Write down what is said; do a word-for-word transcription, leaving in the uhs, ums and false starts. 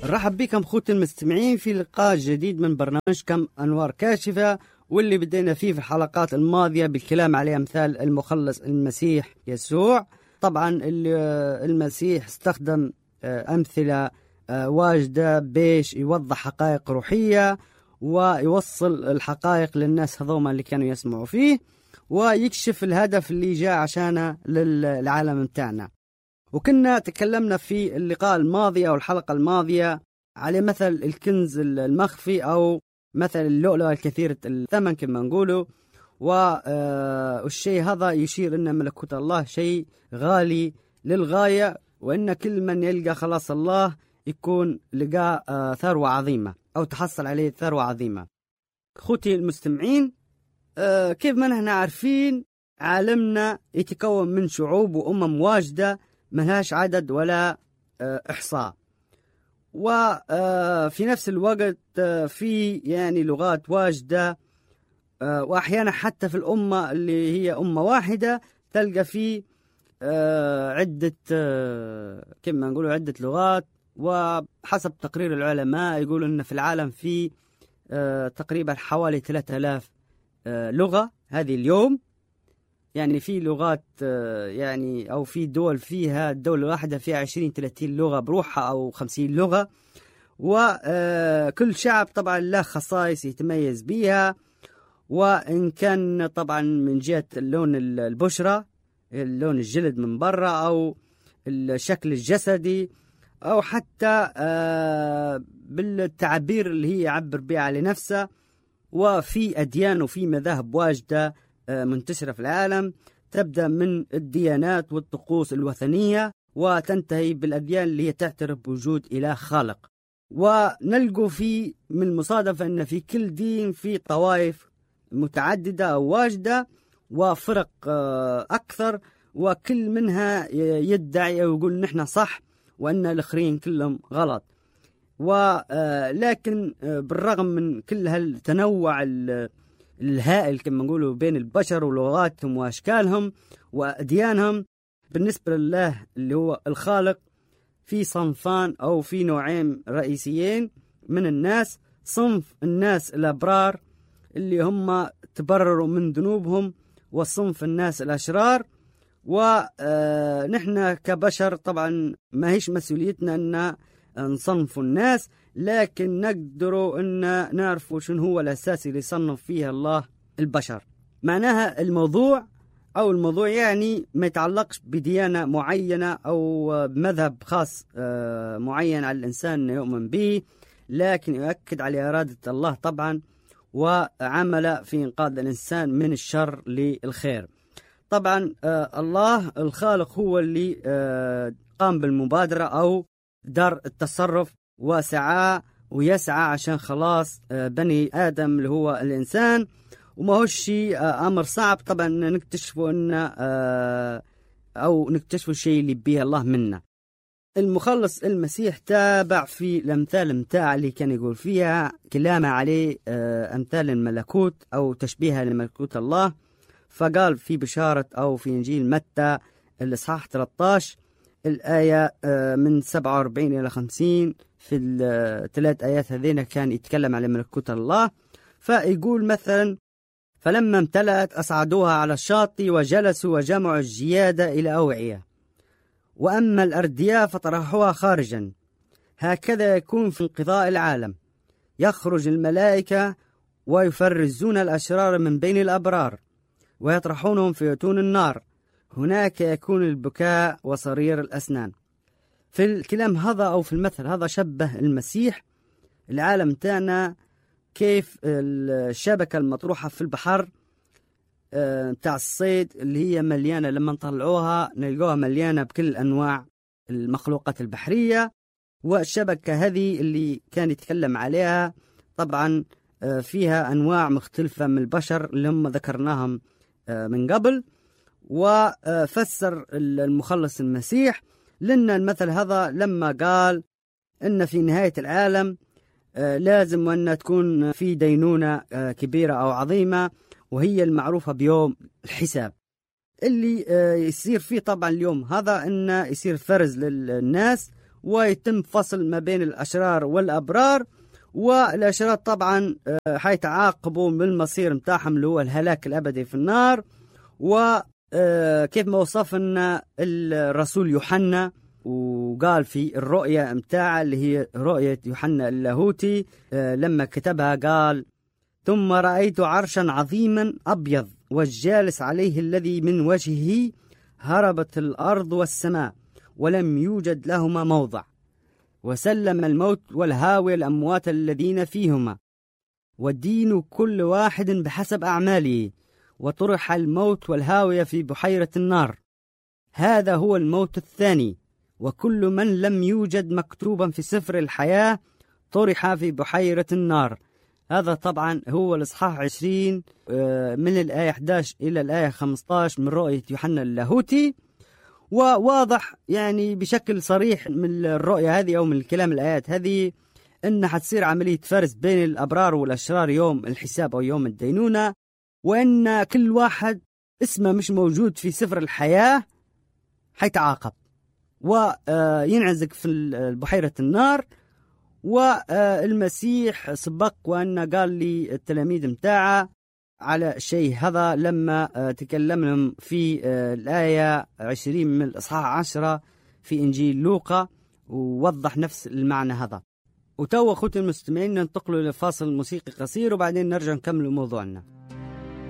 نرحب بكم خوتي المستمعين في لقاء جديد من برنامجكم أنوار كاشفة، واللي بدينا فيه في الحلقات الماضية بالكلام على أمثال المخلص المسيح يسوع. طبعا المسيح استخدم أمثلة واجدة بيش يوضح حقائق روحية ويوصل الحقائق للناس هذوما اللي كانوا يسمعوا فيه، ويكشف الهدف اللي جاء عشانه للعالم متاعنا. وكنا تكلمنا في اللقاء الماضي أو الحلقة الماضية على مثل الكنز المخفي أو مثل اللؤلؤة الكثيرة الثمن كما نقولوا، والشيء هذا يشير أن ملكوت الله شيء غالي للغاية، وأن كل من يلقى خلاص الله يكون لقى ثروة عظيمة أو تحصل عليه ثروة عظيمة. خوتي المستمعين، كيف ما نحن عارفين عالمنا يتكون من شعوب وأمم واجدة ملهاش عدد ولا إحصاء، وفي نفس الوقت في يعني لغات واجدة، وأحيانا حتى في الأمة اللي هي أمة واحدة تلقى في عدة كما نقولوا عدة لغات. وحسب تقرير العلماء يقولوا أن في العالم في تقريبا حوالي ثلاثة آلاف لغة هذه اليوم. يعني في لغات يعني أو في دول فيها الدولة الواحدة فيها عشرين ثلاثين لغة بروحها أو خمسين لغة، وكل شعب طبعا له خصائص يتميز بها، وإن كان طبعا من جهة اللون البشرة اللون الجلد من برا أو الشكل الجسدي أو حتى بالتعبير اللي هي يعبر بها لنفسه. وفي أديان وفي مذاهب واجدة منتشرة في العالم، تبدأ من الديانات والطقوس الوثنية وتنتهي بالأديان اللي هي تعترف بوجود إله خالق. ونلقوا في من المصادفة أن في كل دين في طوائف متعددة أو واجدة وفرق أكثر، وكل منها يدعي أو يقول نحن صح وأن الآخرين كلهم غلط. ولكن بالرغم من كل هالتنوع الهائل كما نقولوا بين البشر ولغاتهم وأشكالهم وأديانهم، بالنسبة لله اللي هو الخالق في صنفان أو في نوعين رئيسيين من الناس. صنف الناس الأبرار اللي هم تبرروا من ذنوبهم، وصنف الناس الأشرار. ونحن كبشر طبعا ما هيش مسؤوليتنا أن نصنف الناس، لكن نقدروا أن نعرفوا شنو هو الأساس اللي صنف فيه الله البشر. معناها الموضوع أو الموضوع يعني ما يتعلقش بديانة معينة أو بمذهب خاص معين على الإنسان يؤمن به، لكن يؤكد على إرادة الله طبعا وعمل في إنقاذ الإنسان من الشر للخير. طبعا الله الخالق هو اللي قام بالمبادرة أو دار التصرف وسعى ويسعى عشان خلاص بني آدم اللي هو الإنسان، وما هو شيء أمر صعب طبعا نكتشفه أن أو نكتشفه الشيء اللي بيه الله منا. المخلص المسيح تابع في الأمثال متاع اللي كان يقول فيها كلامه عليه أمثال الملكوت أو تشبيهها لملكوت الله. فقال في بشارة أو في إنجيل متى الإصحاح ثلاثة عشر الآية من سبعة وأربعين إلى خمسين، في الثلاث آيات هذين كان يتكلم على ملكوت الله. فيقول مثلا: فلما امتلأت أصعدوها على الشاطئ وجلسوا وجمعوا الجيادة إلى أوعية، وأما الأردياء فطرحوها خارجا. هكذا يكون في انقضاء العالم، يخرج الملائكة ويفرزون الأشرار من بين الأبرار ويطرحونهم في أتون النار، هناك يكون البكاء وصرير الأسنان. في الكلام هذا أو في المثل هذا شبه المسيح العالم تاعنا كيف الشبكة المطروحة في البحر تاع الصيد اللي هي مليانة، لما نطلعوها نلقوها مليانة بكل أنواع المخلوقات البحرية. والشبكة هذه اللي كان يتكلم عليها طبعا فيها أنواع مختلفة من البشر اللي هم ذكرناهم من قبل. وفسر المخلص المسيح لنا المثل هذا لما قال إن في نهاية العالم لازم أن تكون في دينونة كبيرة أو عظيمة، وهي المعروفة بيوم الحساب اللي يصير فيه طبعا اليوم هذا، إنه يصير فرز للناس ويتم فصل ما بين الأشرار والأبرار، والأشرار طبعا حيتعاقبوا بالمصير متاعهم اللي هو الهلاك الأبدي في النار. وكيف ما وصفنا الرسول يوحنا وقال في الرؤية متاعه اللي هي رؤية يوحنا اللاهوتي لما كتبها قال: ثم رأيت عرشا عظيما أبيض والجالس عليه الذي من وجهه هربت الأرض والسماء ولم يوجد لهما موضع، وسلم الموت والهاوية الأموات الذين فيهما، والدين كل واحد بحسب أعماله، وطرح الموت والهاوية في بحيرة النار. هذا هو الموت الثاني، وكل من لم يوجد مكتوبا في سفر الحياة طرح في بحيرة النار. هذا طبعا هو الإصحاح عشرين من الآية إحدى عشر إلى الآية خمسة عشر من رؤية يوحنا اللاهوتي. وواضح يعني بشكل صريح من الرؤية هذه أو من الكلام الآيات هذه أن حتصير عملية فرز بين الأبرار والأشرار يوم الحساب أو يوم الدينونة، وأن كل واحد اسمه مش موجود في سفر الحياة حيتعاقب وينعزق في بحيرة النار. والمسيح سبق وأن قال لي التلاميذ متاعه على الشيء هذا لما تكلم لهم في الآية عشرين من الإصحاح عشرة في إنجيل لوقا، ووضح نفس المعنى هذا. وتو أخوتي المستمعين ننتقل لفاصل موسيقي قصير وبعدين نرجع نكمل موضوعنا.